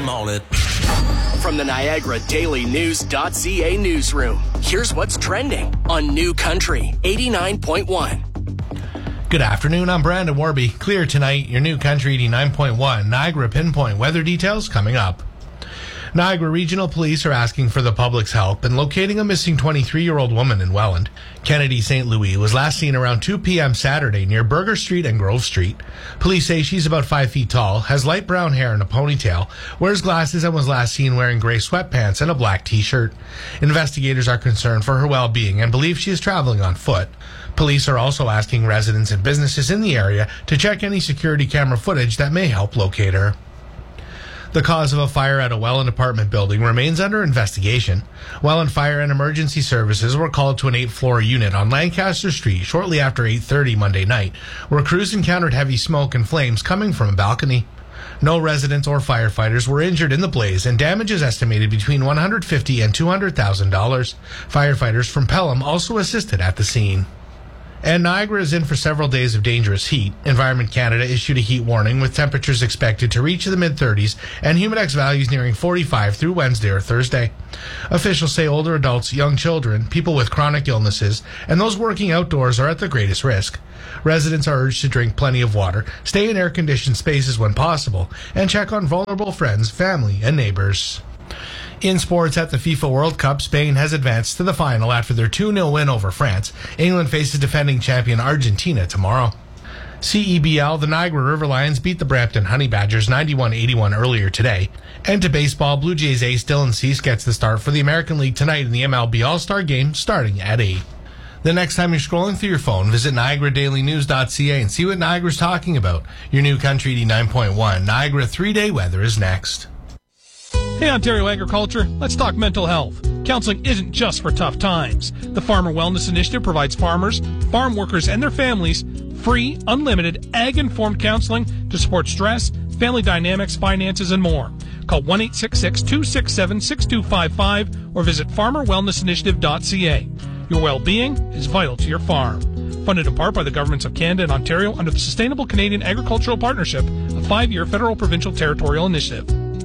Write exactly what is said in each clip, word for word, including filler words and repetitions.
on it. From the Niagara Daily News dot C A newsroom, here's what's trending on New Country eighty-nine point one. Good afternoon, I'm Brandon Warby. Clear tonight, your New Country eighty-nine point one Niagara Pinpoint weather details coming up. Niagara Regional Police are asking for the public's help in locating a missing twenty-three-year-old woman in Welland. Kennedy Saint Louis was last seen around two p.m. Saturday near Burger Street and Grove Street. Police say she's about five feet tall, has light brown hair and a ponytail, wears glasses and was last seen wearing gray sweatpants and a black t-shirt. Investigators are concerned for her well-being and believe she is traveling on foot. Police are also asking residents and businesses in the area to check any security camera footage that may help locate her. The cause of a fire at a Welland apartment building remains under investigation. Welland Fire and Emergency Services were called to an eighth-floor unit on Lancaster Street shortly after eight thirty Monday night, where crews encountered heavy smoke and flames coming from a balcony. No residents or firefighters were injured in the blaze, and damage is estimated between one hundred fifty thousand dollars and two hundred thousand dollars. Firefighters from Pelham also assisted at the scene. And Niagara is in for several days of dangerous heat. Environment Canada issued a heat warning with temperatures expected to reach the mid-thirties and humidex values nearing forty-five through Wednesday or Thursday. Officials say older adults, young children, people with chronic illnesses, and those working outdoors are at the greatest risk. Residents are urged to drink plenty of water, stay in air-conditioned spaces when possible, and check on vulnerable friends, family, and neighbors. In sports, at the FIFA World Cup, Spain has advanced to the final after their two nil win over France. England faces defending champion Argentina tomorrow. C E B L, the Niagara River Lions beat the Brampton Honey Badgers ninety-one eighty-one earlier today. And to baseball, Blue Jays ace Dylan Cease gets the start for the American League tonight in the M L B All-Star Game starting at eight. The next time you're scrolling through your phone, visit Niagara Daily News dot C A and see what Niagara's talking about. Your New Country eighty-nine point one Niagara three-day weather is next. Hey, Ontario Agriculture, let's talk mental health. Counseling isn't just for tough times. The Farmer Wellness Initiative provides farmers, farm workers, and their families free, unlimited, ag-informed counseling to support stress, family dynamics, finances, and more. Call one eight six six, two six seven, six two five five or visit farmer wellness initiative dot C A. Your well-being is vital to your farm. Funded in part by the governments of Canada and Ontario under the Sustainable Canadian Agricultural Partnership, a five-year federal provincial territorial initiative.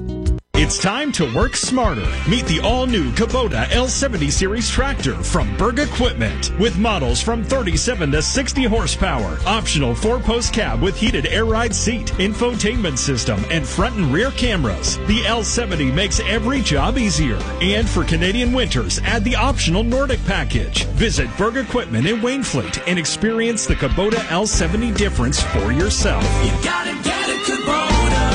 It's time to work smarter. Meet the all-new Kubota L seventy Series tractor from Berg Equipment. With models from thirty-seven to sixty horsepower, optional four-post cab with heated air ride seat, infotainment system, and front and rear cameras. The L seventy makes every job easier. And for Canadian winters, add the optional Nordic package. Visit Berg Equipment in Wainfleet and experience the Kubota L seventy difference for yourself. You gotta get a Kubota.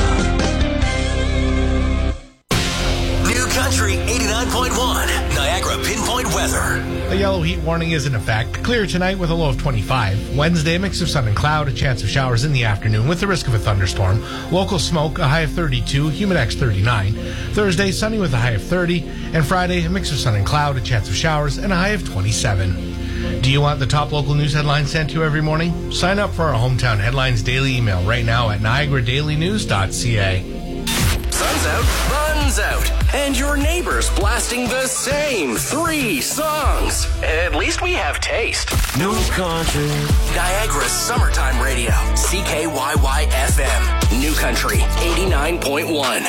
Country eighty-nine point one Niagara Pinpoint weather. A yellow heat warning is in effect. Clear tonight with a low of twenty-five. Wednesday, a mix of sun and cloud, a chance of showers in the afternoon with the risk of a thunderstorm. Local smoke, a high of thirty-two, humidex thirty-nine. Thursday, sunny with a high of thirty. And Friday, a mix of sun and cloud, a chance of showers, and a high of twenty-seven. Do you want the top local news headlines sent to you every morning? Sign up for our Hometown Headlines daily email right now at Niagara Daily News dot C A. Sun's out, fun's out, and your neighbor's blasting the same three songs. At least we have taste. New Country. Niagara's summertime radio, C K Y Y F M. New Country eighty-nine point one.